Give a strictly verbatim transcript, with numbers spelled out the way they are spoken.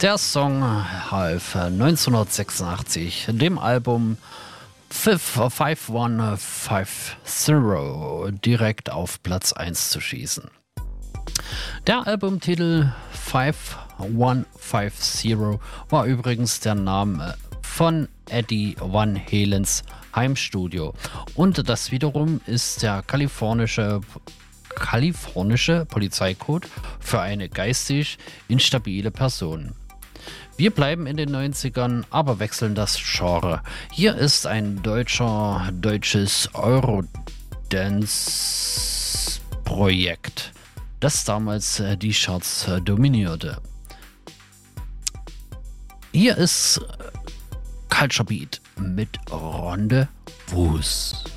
Der Song half neunzehnhundertsechsundachtzig dem Album fünf eins fünf direkt auf Platz eins zu schießen. Der Albumtitel fünf eins fünfzig war übrigens der Name von Eddie Van Halens Heimstudio und das wiederum ist der kalifornische kalifornische Polizeicode für eine geistig instabile Person. Wir bleiben in den neunzigern, aber wechseln das Genre. Hier ist ein deutscher, deutsches Eurodance-Projekt, das damals die Charts dominierte. Hier ist Culture Beat mit Rendezvous.